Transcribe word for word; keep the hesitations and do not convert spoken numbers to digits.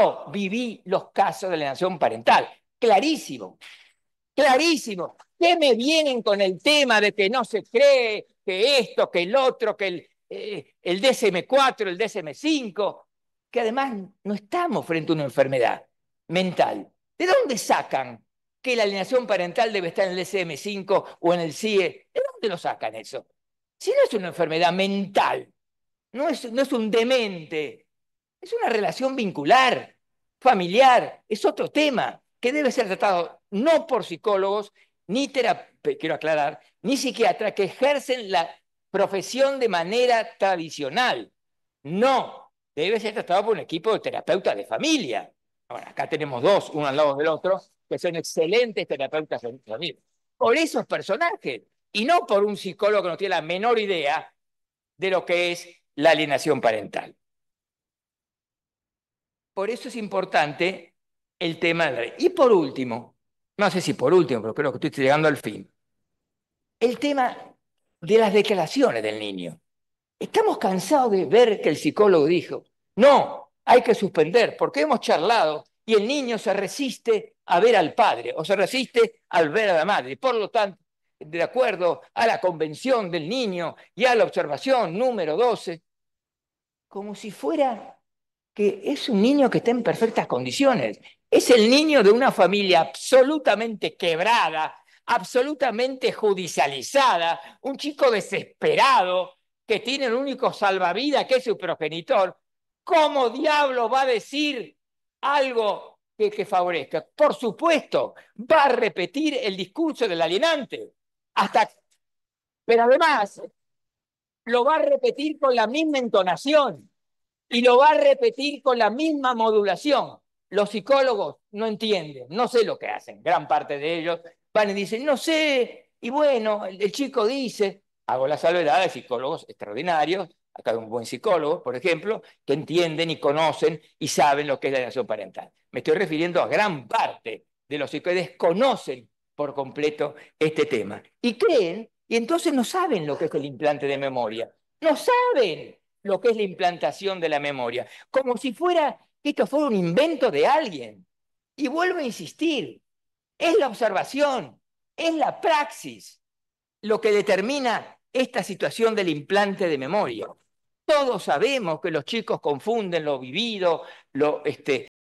Yo viví los casos de alienación parental, clarísimo, clarísimo. ¿Qué me vienen con el tema de que no se cree, que esto, que el otro, que el, eh, el D S M cuatro, el D S M cinco? Que además no estamos frente a una enfermedad mental. ¿De dónde sacan que la alienación parental debe estar en el D S M cinco o en el C I E? ¿De dónde lo sacan eso? Si no es una enfermedad mental, no es, no es un demente, es una relación vincular, familiar, es otro tema que debe ser tratado no por psicólogos, ni terapeutas, quiero aclarar, ni psiquiatras que ejercen la profesión de manera tradicional. No, debe ser tratado por un equipo de terapeutas de familia. Ahora, acá tenemos dos, uno al lado del otro, que son excelentes terapeutas de familia. Por esos personajes, y no por un psicólogo que no tiene la menor idea de lo que es la alienación parental. Por eso es importante el tema de la ley. Y por último, no sé si por último, pero creo que estoy llegando al fin, el tema de las declaraciones del niño. Estamos cansados de ver que el psicólogo dijo, no, hay que suspender, porque hemos charlado y el niño se resiste a ver al padre o se resiste al ver a la madre. Por lo tanto, de acuerdo a la convención del niño y a la observación número doce, como si fuera que es un niño que está en perfectas condiciones. Es el niño de una familia absolutamente quebrada, absolutamente judicializada, un chico desesperado que tiene el único salvavidas que es su progenitor. ¿Cómo diablo va a decir algo que, que favorezca? Por supuesto, va a repetir el discurso del alienante. Hasta, pero además lo va a repetir con la misma entonación. Y lo va a repetir con la misma modulación. Los psicólogos no entienden, no sé lo que hacen. Gran parte de ellos van y dicen, no sé, y bueno, el, el chico dice, hago la salvedad de psicólogos extraordinarios, acá hay un buen psicólogo, por ejemplo, que entienden y conocen y saben lo que es la alienación parental. Me estoy refiriendo a gran parte de los psicólogos que desconocen por completo este tema. Y creen, y entonces no saben lo que es el implante de memoria. No saben lo que es la implantación de la memoria, como si fuera que esto fuera un invento de alguien. Y vuelvo a insistir, es la observación, es la praxis lo que determina esta situación del implante de memoria. Todos sabemos que los chicos confunden lo vivido, lo, este,